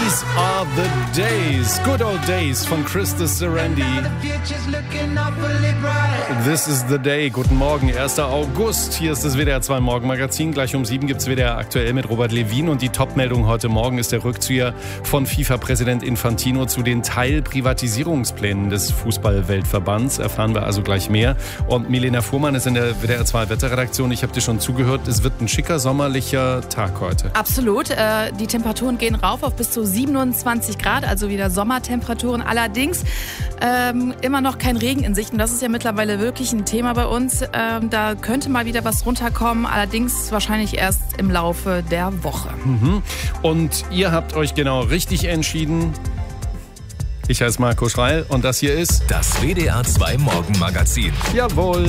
These are the days, good old days von Christus Serendi. This is the day. Guten Morgen, 1. August. Hier ist das WDR 2 Morgenmagazin. Gleich um 7 gibt's WDR aktuell mit Robert Levin. Und die Topmeldung heute Morgen ist der Rückzieher von FIFA-Präsident Infantino zu den Teilprivatisierungsplänen des Fußball-Weltverbands. Erfahren wir also gleich mehr. Und Milena Fuhrmann ist in der WDR 2 Wetterredaktion. Ich habe dir schon zugehört. Es wird ein schicker, sommerlicher Tag heute. Absolut. Die Temperaturen gehen rauf auf bis zu 27 Grad, also wieder Sommertemperaturen. Allerdings immer noch kein Regen in Sicht. Und das ist ja mittlerweile wirklich ein Thema bei uns. Da könnte mal wieder was runterkommen, allerdings wahrscheinlich erst im Laufe der Woche. Und ihr habt euch genau richtig entschieden. Ich heiße Marco Schreil und das hier ist das WDR 2 Morgenmagazin. Jawohl.